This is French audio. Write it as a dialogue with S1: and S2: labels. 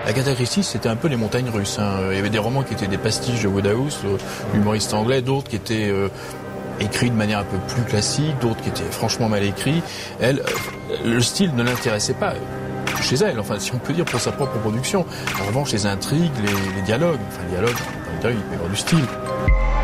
S1: Agatha Christie, c'était un peu les montagnes russes. Il y avait des romans qui étaient des pastiches de Wodehouse, l'humoriste anglais, d'autres qui étaient écrits de manière un peu plus classique, d'autres qui étaient franchement mal écrits. Elle, le style ne l'intéressait pas chez elle, enfin si on peut dire pour sa propre production. En revanche, les intrigues, les dialogues, dans le dialogue, il peut y avoir du style.